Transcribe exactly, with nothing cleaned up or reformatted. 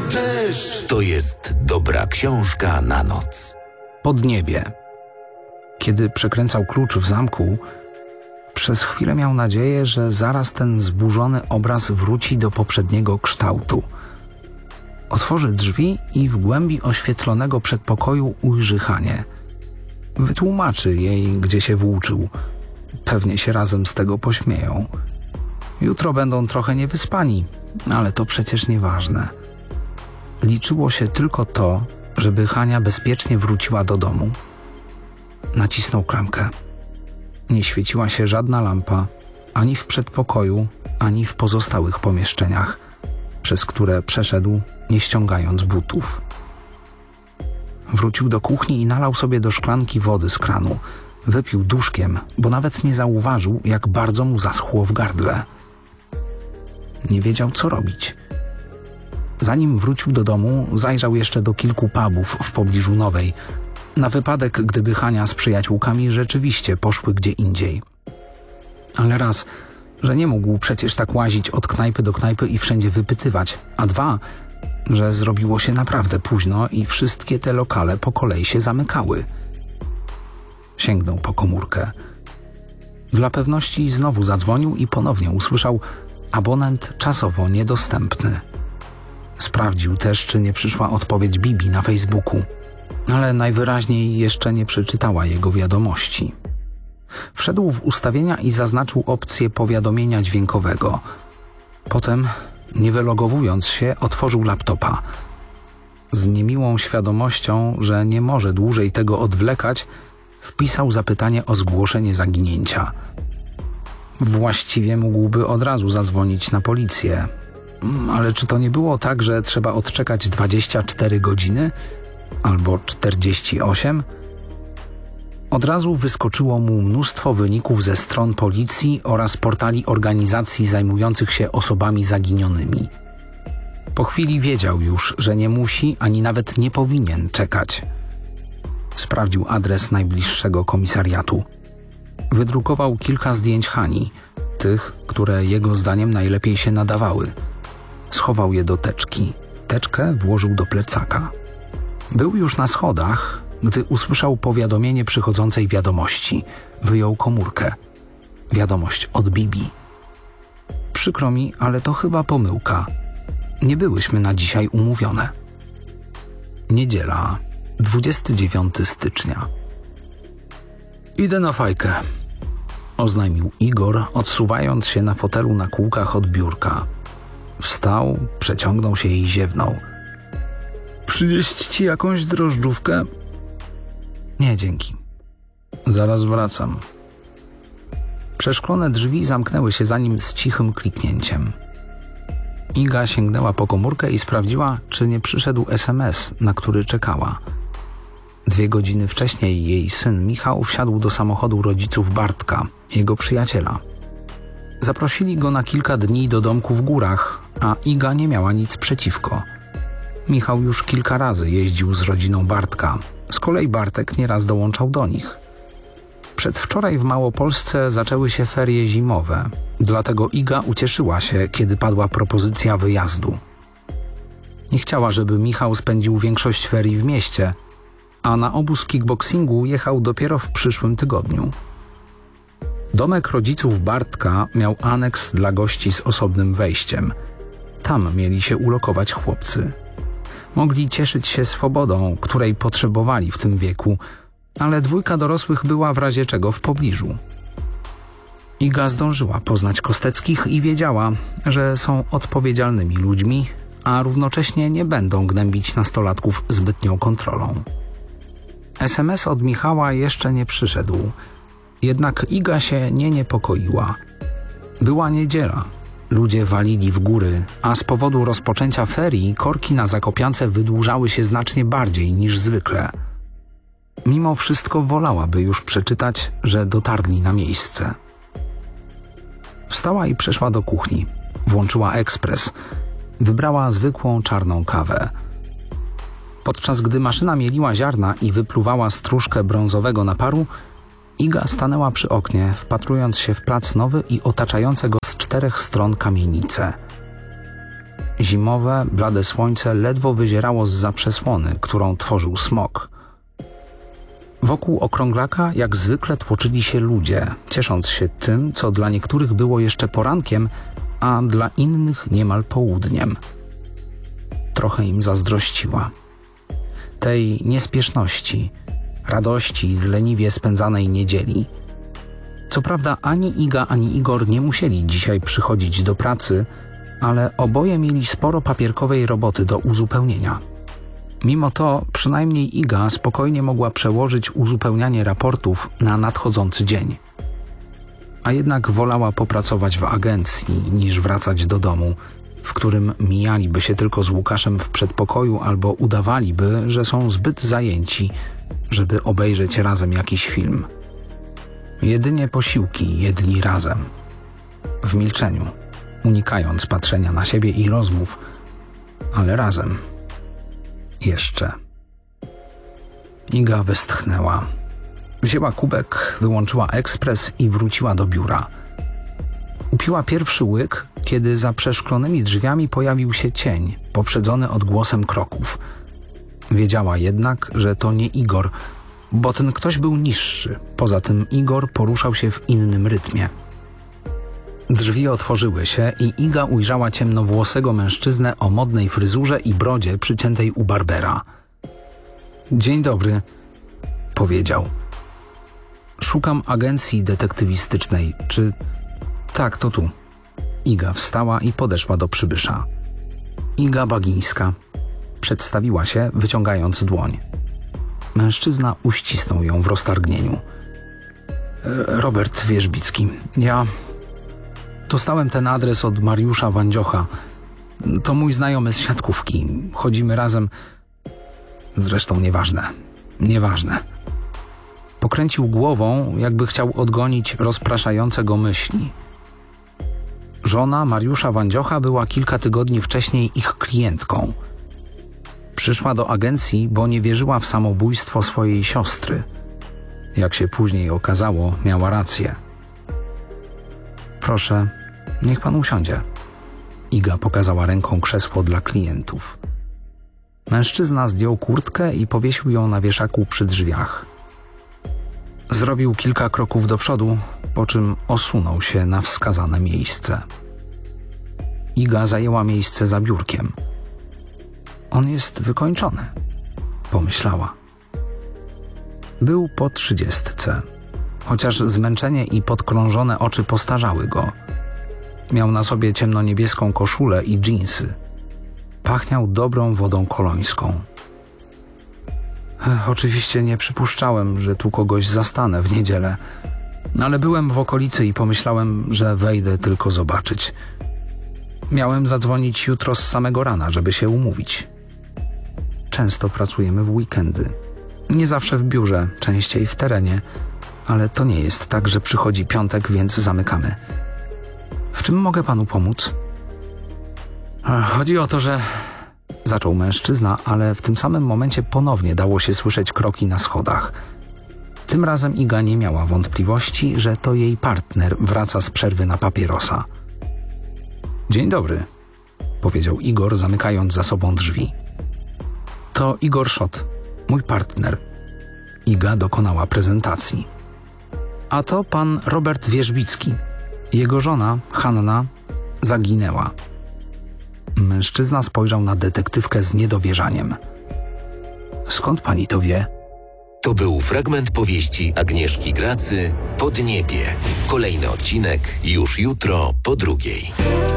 Deszcz to jest dobra książka na noc. Podniebie. Kiedy przekręcał klucz w zamku, przez chwilę miał nadzieję, że zaraz ten zburzony obraz wróci do poprzedniego kształtu. Otworzy drzwi i w głębi oświetlonego przedpokoju ujrzy Hanię. Wytłumaczy jej, gdzie się włóczył. Pewnie się razem z tego pośmieją. Jutro będą trochę niewyspani, ale to przecież nieważne. Liczyło się tylko to, żeby Hania bezpiecznie wróciła do domu. Nacisnął klamkę. Nie świeciła się żadna lampa, ani w przedpokoju, ani w pozostałych pomieszczeniach, przez które przeszedł, nie ściągając butów. Wrócił do kuchni i nalał sobie do szklanki wody z kranu. Wypił duszkiem, bo nawet nie zauważył, jak bardzo mu zaschło w gardle. Nie wiedział, co robić. Zanim wrócił do domu, zajrzał jeszcze do kilku pubów w pobliżu Nowej, na wypadek, gdyby Hania z przyjaciółkami rzeczywiście poszły gdzie indziej. Ale raz, że nie mógł przecież tak łazić od knajpy do knajpy i wszędzie wypytywać, a dwa, że zrobiło się naprawdę późno i wszystkie te lokale po kolei się zamykały. Sięgnął po komórkę. Dla pewności znowu zadzwonił i ponownie usłyszał abonent czasowo niedostępny. Sprawdził też, czy nie przyszła odpowiedź Bibi na Facebooku, ale najwyraźniej jeszcze nie przeczytała jego wiadomości. Wszedł w ustawienia i zaznaczył opcję powiadomienia dźwiękowego. Potem, nie wylogowując się, otworzył laptopa. Z niemiłą świadomością, że nie może dłużej tego odwlekać, wpisał zapytanie o zgłoszenie zaginięcia. Właściwie mógłby od razu zadzwonić na policję. Ale czy to nie było tak, że trzeba odczekać dwadzieścia cztery godziny? Albo czterdzieści osiem? Od razu wyskoczyło mu mnóstwo wyników ze stron policji oraz portali organizacji zajmujących się osobami zaginionymi. Po chwili wiedział już, że nie musi ani nawet nie powinien czekać. Sprawdził adres najbliższego komisariatu. Wydrukował kilka zdjęć Hani, tych, które jego zdaniem najlepiej się nadawały. Schował je do teczki. Teczkę włożył do plecaka. Był już na schodach, gdy usłyszał powiadomienie przychodzącej wiadomości. Wyjął komórkę. Wiadomość od Bibi. Przykro mi, ale to chyba pomyłka. Nie byłyśmy na dzisiaj umówione. Niedziela, dwudziestego dziewiątego stycznia. Idę na fajkę, oznajmił Igor, odsuwając się na fotelu na kółkach od biurka. Wstał, przeciągnął się i ziewnął. Przynieść ci jakąś drożdżówkę? Nie, dzięki. Zaraz wracam. Przeszklone drzwi zamknęły się za nim z cichym kliknięciem. Iga sięgnęła po komórkę i sprawdziła, czy nie przyszedł es em es, na który czekała. Dwie godziny wcześniej jej syn Michał wsiadł do samochodu rodziców Bartka, jego przyjaciela. Zaprosili go na kilka dni do domku w górach, a Iga nie miała nic przeciwko. Michał już kilka razy jeździł z rodziną Bartka, z kolei Bartek nieraz dołączał do nich. Przedwczoraj w Małopolsce zaczęły się ferie zimowe, dlatego Iga ucieszyła się, kiedy padła propozycja wyjazdu. Nie chciała, żeby Michał spędził większość ferii w mieście, a na obóz kickboxingu jechał dopiero w przyszłym tygodniu. Domek rodziców Bartka miał aneks dla gości z osobnym wejściem. Tam mieli się ulokować chłopcy. Mogli cieszyć się swobodą, której potrzebowali w tym wieku, ale dwójka dorosłych była w razie czego w pobliżu. Iga zdążyła poznać Kosteckich i wiedziała, że są odpowiedzialnymi ludźmi, a równocześnie nie będą gnębić nastolatków zbytnią kontrolą. es em es od Michała jeszcze nie przyszedł, jednak Iga się nie niepokoiła. Była niedziela. Ludzie walili w góry, a z powodu rozpoczęcia ferii korki na Zakopiance wydłużały się znacznie bardziej niż zwykle. Mimo wszystko wolałaby już przeczytać, że dotarli na miejsce. Wstała i przeszła do kuchni. Włączyła ekspres. Wybrała zwykłą czarną kawę. Podczas gdy maszyna mieliła ziarna i wypluwała stróżkę brązowego naparu, Iga stanęła przy oknie, wpatrując się w plac Nowy i otaczające go z czterech stron kamienice. Zimowe, blade słońce ledwo wyzierało zza przesłony, którą tworzył smog. Wokół okrąglaka jak zwykle tłoczyli się ludzie, ciesząc się tym, co dla niektórych było jeszcze porankiem, a dla innych niemal południem. Trochę im zazdrościła. Tej niespieszności, radości z leniwie spędzanej niedzieli. Co prawda ani Iga, ani Igor nie musieli dzisiaj przychodzić do pracy, ale oboje mieli sporo papierkowej roboty do uzupełnienia. Mimo to przynajmniej Iga spokojnie mogła przełożyć uzupełnianie raportów na nadchodzący dzień. A jednak wolała popracować w agencji niż wracać do domu, w którym mijaliby się tylko z Łukaszem w przedpokoju albo udawaliby, że są zbyt zajęci, żeby obejrzeć razem jakiś film. Jedynie posiłki jedli razem. W milczeniu, unikając patrzenia na siebie i rozmów, ale razem. Jeszcze. Iga westchnęła. Wzięła kubek, wyłączyła ekspres i wróciła do biura. Upiła pierwszy łyk, kiedy za przeszklonymi drzwiami pojawił się cień, poprzedzony odgłosem kroków. Wiedziała jednak, że to nie Igor, bo ten ktoś był niższy. Poza tym Igor poruszał się w innym rytmie. Drzwi otworzyły się i Iga ujrzała ciemnowłosego mężczyznę o modnej fryzurze i brodzie przyciętej u barbera. Dzień dobry, powiedział. Szukam agencji detektywistycznej. Czy... Tak, to tu. Iga wstała i podeszła do przybysza. Iga Bagińska. Przedstawiła się, wyciągając dłoń. Mężczyzna uścisnął ją w roztargnieniu. Robert Wierzbicki. Ja... Dostałem ten adres od Mariusza Wandziocha. To mój znajomy z siatkówki. Chodzimy razem... Zresztą nieważne. Nieważne. Pokręcił głową, jakby chciał odgonić rozpraszające go myśli. Żona Mariusza Wandziocha była kilka tygodni wcześniej ich klientką. Przyszła do agencji, bo nie wierzyła w samobójstwo swojej siostry. Jak się później okazało, miała rację. Proszę, niech pan usiądzie. Iga pokazała ręką krzesło dla klientów. Mężczyzna zdjął kurtkę i powiesił ją na wieszaku przy drzwiach. Zrobił kilka kroków do przodu, po czym osunął się na wskazane miejsce. Iga zajęła miejsce za biurkiem. On jest wykończony, pomyślała. Był po trzydziestce, chociaż zmęczenie i podkrążone oczy postarzały go. Miał na sobie ciemnoniebieską koszulę i dżinsy. Pachniał dobrą wodą kolońską. Ech, oczywiście nie przypuszczałem, że tu kogoś zastanę w niedzielę, ale byłem w okolicy i pomyślałem, że wejdę tylko zobaczyć. Miałem zadzwonić jutro z samego rana, żeby się umówić. Często pracujemy w weekendy. Nie zawsze w biurze, częściej w terenie, ale to nie jest tak, że przychodzi piątek, więc zamykamy. W czym mogę panu pomóc? Chodzi o to, że... Zaczął mężczyzna, ale w tym samym momencie ponownie dało się słyszeć kroki na schodach. Tym razem Iga nie miała wątpliwości, że to jej partner wraca z przerwy na papierosa. Dzień dobry, powiedział Igor, zamykając za sobą drzwi. To Igor Szot, mój partner. Iga dokonała prezentacji. A to pan Robert Wierzbicki. Jego żona, Hanna, zaginęła. Mężczyzna spojrzał na detektywkę z niedowierzaniem. Skąd pani to wie? To był fragment powieści Agnieszki Gracy Podniebie. Kolejny odcinek już jutro po drugiej.